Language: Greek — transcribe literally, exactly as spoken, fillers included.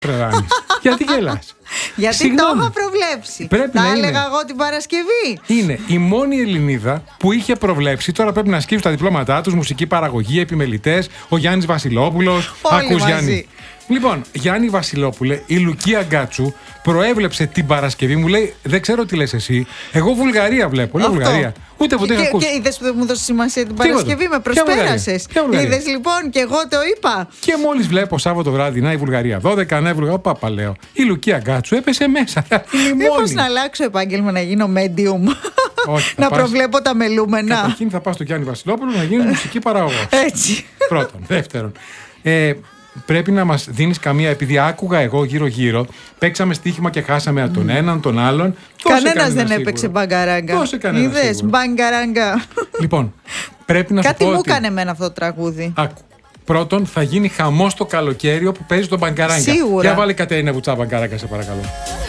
Τρελάνεις. Γιατί γελάς? Γιατί Συγγνώμη. το είχα προβλέψει. Πρέπει Τα να είναι. έλεγα εγώ την Παρασκευή. Είναι η μόνη Ελληνίδα που είχε προβλέψει. Τώρα πρέπει να ασκήσουν τα διπλώματά τους, μουσική παραγωγή, επιμελητές. Ο Γιάννης Βασιλόπουλος. Όλοι Ακούς, μαζί. Γιάννη? Λοιπόν, Γιάννη Βασιλόπουλε, η Λουκία Γκάτσου προέβλεψε την Παρασκευή. Μου λέει: δεν ξέρω τι λες εσύ. Εγώ Βουλγαρία βλέπω. Λέω Αυτό. Βουλγαρία. Ούτε ποτέ είχα Και, ακούσει. και είδες που δεν μου δώσει σημασία την Τίποτα. Παρασκευή, με Ποια Βουλγαρία? προσπέρασες. Ποια Βουλγαρία? Είδες λοιπόν και εγώ το είπα. Και μόλις βλέπω Σάββατο βράδυ, να η Βουλγαρία δώδεκα, να η Βουλγαρία. Πάπα λέω. Η Λουκία Γκάτσου έπεσε μέσα. Είναι η Μήπως μόνη. να αλλάξω επάγγελμα, να γίνω medium. Όχι, θα να πας- προβλέπω τα μελούμενα. Καταρχήν θα πας στο Γιάννη Βασιλόπουλο να γίνεις μουσική παραγωγός. Έτσι. Πρώτον. Δεύτερον. Ε, πρέπει να μας δίνεις καμία. Επειδή άκουγα εγώ γύρω-γύρω, παίξαμε στοίχημα και χάσαμε τον έναν, τον άλλον. Δώσε Κανένας κανένα δεν σίγουρο. έπαιξε μπαγκαράγκα. Δώσε κανένα Είδες, σίγουρο. μπαγκαράγκα. Λοιπόν, πρέπει να σου Κάτι πω μου ότι... έκανε εμένα αυτό το τραγούδι. Άκου. Πρώτον, θα γίνει χαμός το καλοκαίρι όπου παίζει τον μπαγκαράγκα. Σίγουρα. Για βάλε Κατερίνα Βουτσά μπαγκαράγκα, σε παρακαλώ.